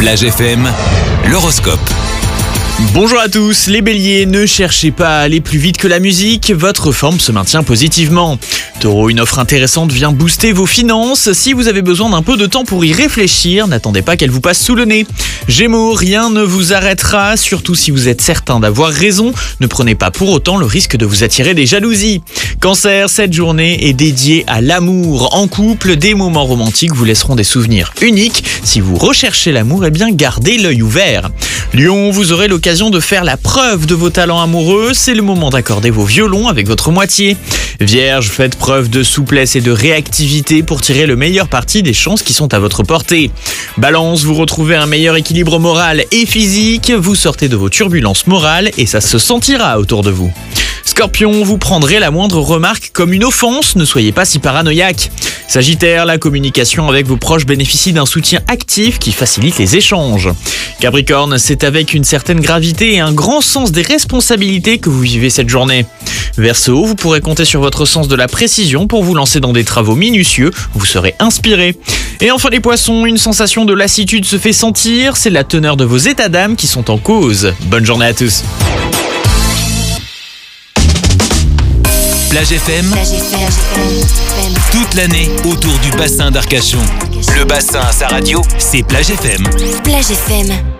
Plage FM, l'horoscope. Bonjour à tous, les béliers, ne cherchez pas à aller plus vite que la musique, votre forme se maintient positivement. Taureau, une offre intéressante vient booster vos finances. Si vous avez besoin d'un peu de temps pour y réfléchir, n'attendez pas qu'elle vous passe sous le nez. Gémeaux, rien ne vous arrêtera, surtout si vous êtes certain d'avoir raison. Ne prenez pas pour autant le risque de vous attirer des jalousies. Cancer, cette journée est dédiée à l'amour. En couple, des moments romantiques vous laisseront des souvenirs uniques. Si vous recherchez l'amour, bien gardez l'œil ouvert. Lion, vous aurez l'occasion de faire la preuve de vos talents amoureux. C'est le moment d'accorder vos violons avec votre moitié. Vierge, faites preuve de souplesse et de réactivité pour tirer le meilleur parti des chances qui sont à votre portée. Balance, vous retrouvez un meilleur équilibre moral et physique. Vous sortez de vos turbulences morales et ça se sentira autour de vous. Scorpion, vous prendrez la moindre remarque comme une offense, ne soyez pas si paranoïaque. Sagittaire, la communication avec vos proches bénéficie d'un soutien actif qui facilite les échanges. Capricorne, c'est avec une certaine gravité et un grand sens des responsabilités que vous vivez cette journée. Verseau, vous pourrez compter sur votre sens de la précision pour vous lancer dans des travaux minutieux, vous serez inspiré. Et enfin les poissons, une sensation de lassitude se fait sentir, c'est la teneur de vos états d'âme qui sont en cause. Bonne journée à tous. Plage FM, toute l'année autour du bassin d'Arcachon. Le bassin à sa radio, c'est Plage FM. Plage FM.